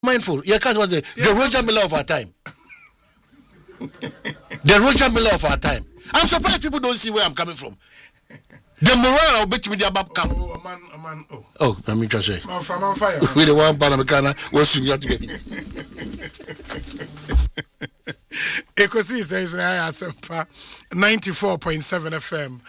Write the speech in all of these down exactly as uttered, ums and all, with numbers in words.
mindful. Your cousin was the, yeah, the Roger Miller of our time. The Roger Miller of our time. I'm surprised people don't see where I'm coming from. The morale I'll bet you with the above camp. Oh, a man, a man, oh. Oh, I mean, just say. Man from on fire. With the one Panamacana, what's you got to get? Ecosi says I am ninety-four point seven F M.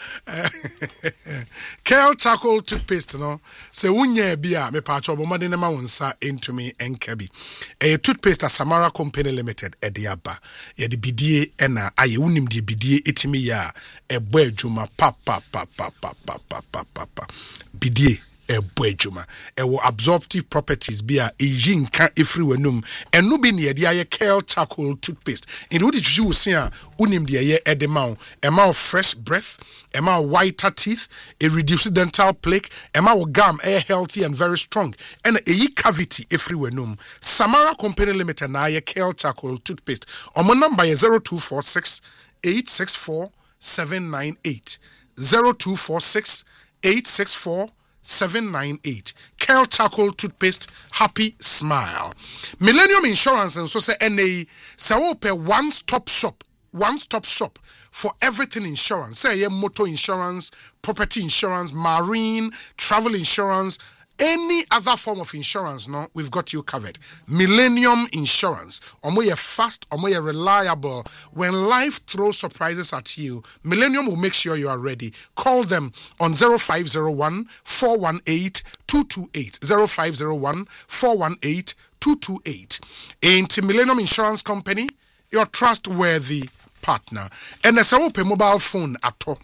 Kel charcoal toothpaste no. Se unye bia me pa chobo made na ma wonsa into me enkabi. A toothpaste Samara Company Limited ediaba. Ye de bidie ena aye unim de bidie etimi ya ebo adwuma pa pa pa pa pa pa pa pa pa. Bidie ebo adwuma ewo absorptive properties bia eyi nka efri wenum enu bi ne ye aye Kel charcoal toothpaste in what did you see unim de ye edema ema fresh breath ema whiter teeth a reduced dental plaque ema gum air healthy and very strong and eyi cavity efri wenum. Samara Company Limited na aye Kel charcoal toothpaste omo number is zero two four six eight six four seven nine eight zero two four six eight six four seven nine eight. Kel charcoal toothpaste, happy smile. Millennium Insurance and so say N A say open one stop shop, one stop shop for everything insurance. Say yeah, motor insurance, property insurance, marine, travel insurance, any other form of insurance, no, we've got you covered. Millennium Insurance. Omo ye fast, omo ye reliable. When life throws surprises at you, Millennium will make sure you are ready. Call them on zero five zero one four one eight two two eight. zero five zero one four one eight two two eight. Into Millennium Insurance Company, your trustworthy partner. And as I open mobile phone at all.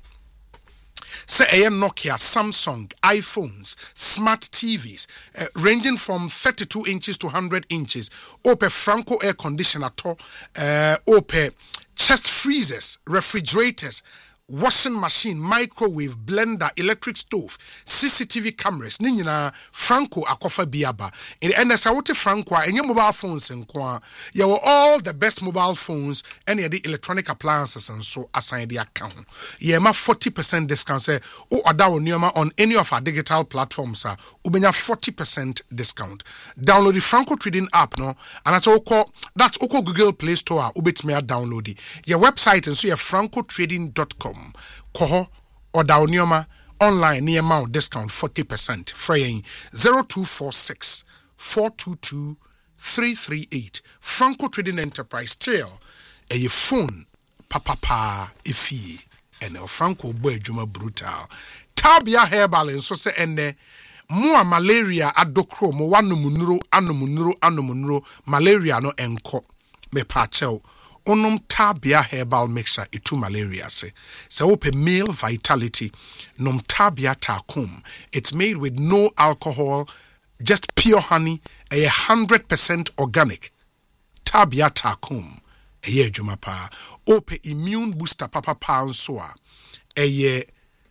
Say a Nokia, Samsung, iPhones, smart T Vs, uh, ranging from thirty-two inches to one hundred inches. Ope Franco air conditioner, uh, ope chest freezers, refrigerators, washing machine, microwave, blender, electric stove, C C T V cameras. Ninyina Franco akofa biaba. In the N S A wote Franco and your mobile phones and kwa. You were all the best mobile phones and the electronic appliances and so assign the account. Yeah, ma forty percent discount say o oda nyoma on any of our digital platforms sir. Ubenya forty percent discount. Download the Franco Trading app no and that's oko that's oko Google Play Store ubetme download it. Your website and so your franco trading dot com. Koho or Daunioma online near mount discount forty percent. Fraying zero two four six four two two three three eight. Franco Trading Enterprise still a phone papa pa ifi and a Franco boy juma brutal. Tabia herbal and so say ene mua malaria adokro mo wanu munuro anu munuro anu munuro malaria no enko me pachel. Onum Tabia herbal mixture itu malaria se. Se ope male vitality num Tabia takum. It's made with no alcohol, just pure honey, a hundred percent organic. Tabia takum. A ye jumapa. Ope immune booster papa pound soa. A ye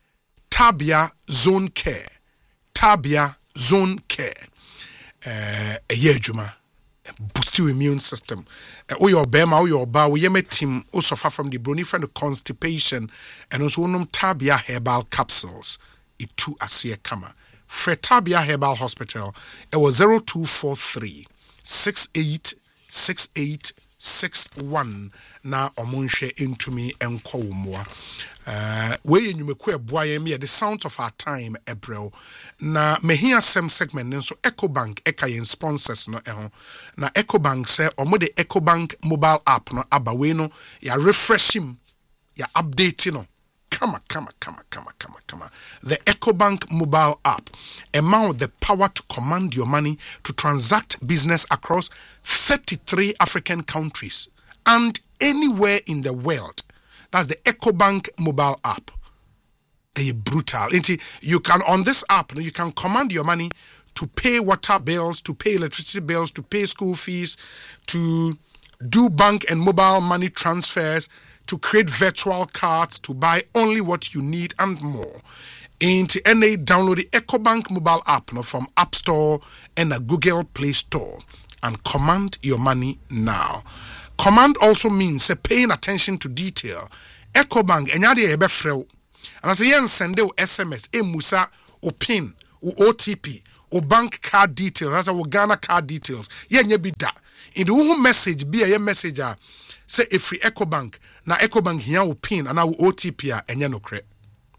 Tabia zone care. Tabia zone care. Uh, a ye juma. Boost your immune system. Oh, your bema, oh, your bow, we met team also suffer from the brony friend of constipation and also one Tabia herbal capsules. It too as a kama. Fred Tabia Herbal Hospital. It was zero two four three six eight six eight six one. Na omunshe into me and Kowmwa. Uh, we you make boy me the sound of our time April na me hear some segment so EcoBank ekayen sponsors no eh na EcoBank say omo the EcoBank mobile app no abawe no ya refreshing ya updating no come on come on come on come on come on come on the EcoBank mobile app amount the power to command your money to transact business across thirty-three African countries and anywhere in the world. That's the EcoBank mobile app. A brutal. You can on this app, you can command your money to pay water bills, to pay electricity bills, to pay school fees, to do bank and mobile money transfers, to create virtual cards, to buy only what you need and more. Into N A, download the EcoBank mobile app no, from App Store and a Google Play Store and command your money now. Command also means uh, paying attention to detail. EcoBank, enyade ebe frel. And as yen send you S M S, e musa, o pin, o O T P, o bank card details as a Ghana card details ye nya bi da in the who message be a message a say a free EcoBank na EcoBank here o pin and our O T P a enye no kre.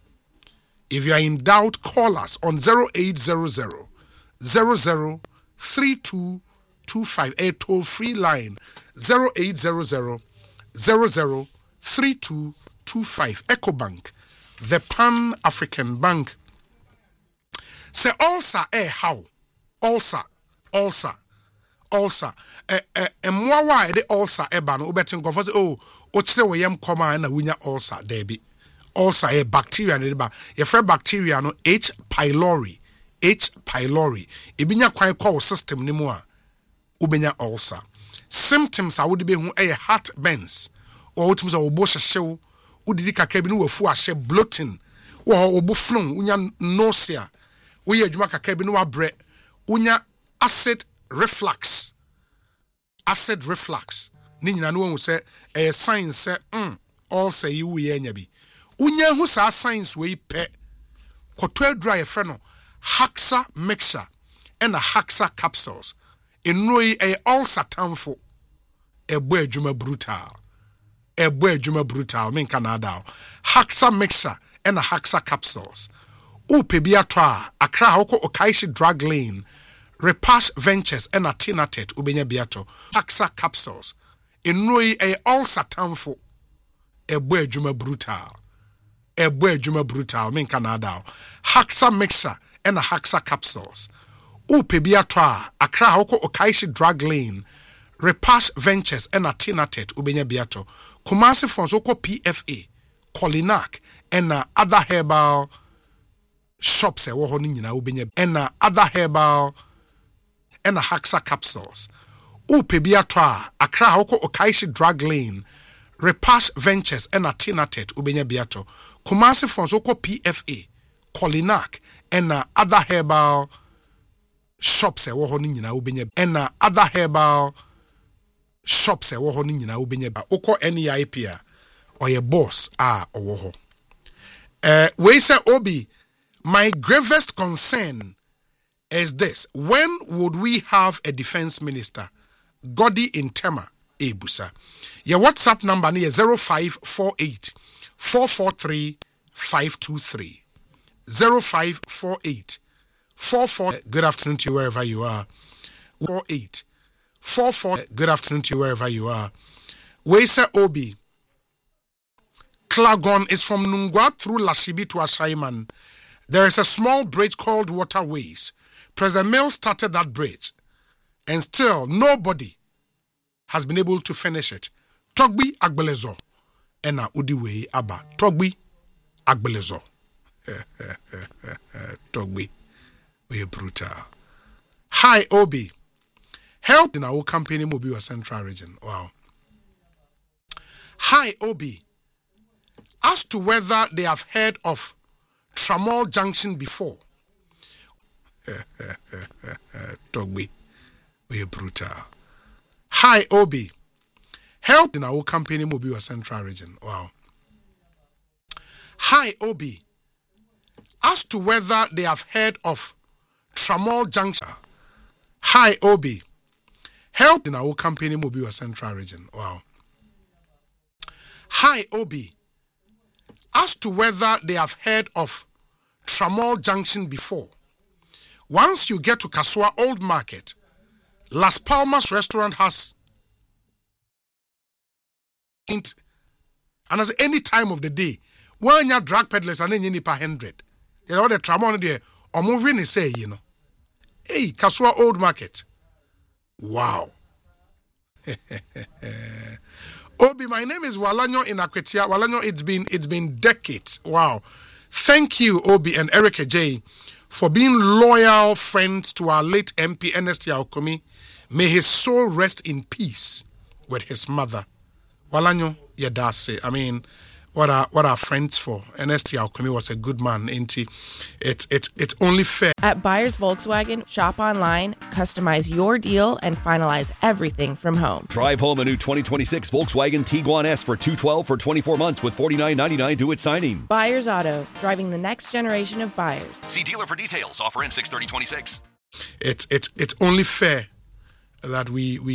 If you are in doubt, call us on zero eight zero zero zero zero three two two five, a toll free line zero eight zero zero zero zero three two two five. EcoBank, the Pan African Bank. Say also eh how also also also eh eh emwa why the also e ba no obetin go for say oh o kire we yam koma na wunya also there be also a bacteria ne ba your friend bacteria no H pylori H pylori ebinya kwan call system ni mu a ubenya ulcer. Symptoms a would be hu a heart burns or ultimately obo hyehyew udidi kakra bi no wafu ahye bloating or obo flu unya nausea we adwuma kakra bi no wabre unya acid reflux acid reflux ni nyina no hu say a sign say mm ulcer yi wo ye nya bi unya hu sa signs we pe koto adura ye fre no Haxa mixture and a Haxa capsules in Rui a ulcer tamfo a boy juma brutal a boy juma brutal min Canada Haxa mixture and a Haxa capsules upebia twa akra hoko okaishi drug lane Repash Ventures and a Tinatet ubenya biato Haxa capsules in Rui a ulcer tamfo a boy juma brutal a boy juma brutal min Canada Haxa mixture and a Haxa capsules upebia twa akra hoko okaishi drug lane Repash Ventures and a Tinatet ubenya biato Kumasi Fonds oko P F A Colinac and uh, other herbal shops e wo ho ni nyina ubenya and uh, other herbal and a Haxa capsules upebia twa akra hoko okaishi drug lane Repash Ventures and a Tinatet ubenya biato Kumasi Fonds oko P F A Colinac and uh, other herbal shops e wo ho ni nyina ubenya and uh, other herbal shops e wo ho ni nyina ubenya ba okọ N E I P a oye boss a owo ho eh we say Obi, my gravest concern is this: when would we have a defense minister? Godi Intema Ebusa. Your WhatsApp number is zero five four eight four four three five two three. zero five four eight four four. Good afternoon to you wherever you are. four eight four four. Good afternoon to you wherever you are. Weisa Obi. Klagon is from Nungwa through Lashibi to Ashaiman. There is a small bridge called Waterways. President Mills started that bridge, and still nobody has been able to finish it. Togbi Agbelezo. Ena Udiwe Abba. Togbi Agbelezo. Togbi. We brutal. Hi, Obi. Help in our company Mobile Central Region. Wow. Hi, Obi. As to whether they have heard of Tramol Junction before. Togbi. We brutal. Hi, Obi. Help in our company Mobile Central Region. Wow. Hi, Obi. As to whether they have heard of Tramol Junction. Hi, Obi. Help in our company Mobile Central Region. Wow. Hi, Obi. As to whether they have heard of Tramol Junction before. Once you get to Kasua Old Market, Las Palmas restaurant has, and as any time of the day, when you drug peddlers and then you need per hundred. You know the Tramol there, or more really say, you know. Hey, Kasua Old Market. Wow. Obi, my name is Walanyo in Akwetia. Walanyo, it's been it's been decades. Wow. Thank you, Obi and Erica J, for being loyal friends to our late M P Ernest Yaokomi. May his soul rest in peace with his mother. Walanyo Yadase. I mean, what are what are friends for? Ernest Yaokomi was a good man, ain't he? It's it's it's only fair. At Buyers Volkswagen, shop online, customize your deal, and finalize everything from home. Drive home a new twenty twenty-six Volkswagen Tiguan S for two hundred twelve dollars for twenty-four months with forty-nine ninety-nine due at signing. Buyers Auto, driving the next generation of buyers. See dealer for details. Offer in six thirty twenty-six. it's it's it's only fair that we we